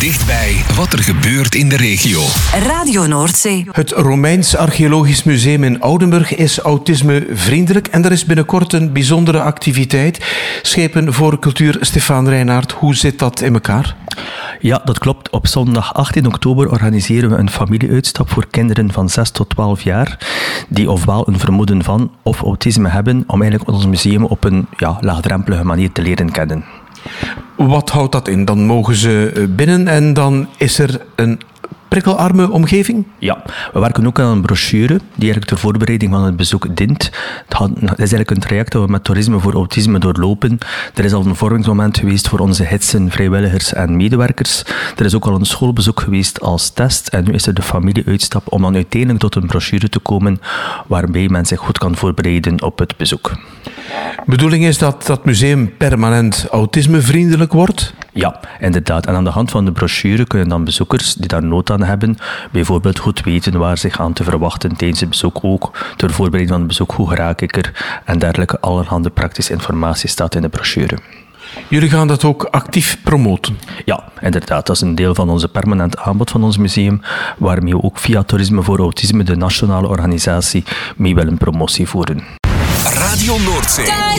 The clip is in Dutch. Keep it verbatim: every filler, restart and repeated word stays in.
Dichtbij wat er gebeurt in de regio. Radio Noordzee. Het Romeins Archeologisch Museum in Oudenburg is autismevriendelijk en er is binnenkort een bijzondere activiteit. Schepen voor Cultuur, Stefaan Reinaert. Hoe zit dat in elkaar? Ja, dat klopt. Op zondag achttien oktober organiseren we een familieuitstap voor kinderen van zes tot twaalf jaar die ofwel een vermoeden van of autisme hebben, om eigenlijk ons museum op een ja, laagdrempelige manier te leren kennen. Wat houdt dat in? Dan mogen ze binnen en dan is er een prikkelarme omgeving? Ja, we werken ook aan een brochure die eigenlijk ter voorbereiding van het bezoek dient. Het, gaat, het is eigenlijk een traject dat we met Toerisme voor Autisme doorlopen. Er is al een vormingsmoment geweest voor onze gidsen, vrijwilligers en medewerkers. Er is ook al een schoolbezoek geweest als test en nu is er de familieuitstap om dan uiteindelijk tot een brochure te komen waarbij men zich goed kan voorbereiden op het bezoek. De bedoeling is dat dat museum permanent autismevriendelijk wordt? Ja, inderdaad. En aan de hand van de brochure kunnen dan bezoekers die daar nood aan hebben, bijvoorbeeld goed weten waar zich aan te verwachten tijdens het bezoek, ook ter voorbereiding van het bezoek, hoe geraak ik er en dergelijke allerhande praktische informatie staat in de brochure. Jullie gaan dat ook actief promoten? Ja, inderdaad. Dat is een deel van onze permanent aanbod van ons museum, waarmee we ook via Toerisme voor Autisme, de nationale organisatie, mee willen promotie voeren. Radio Noordzee.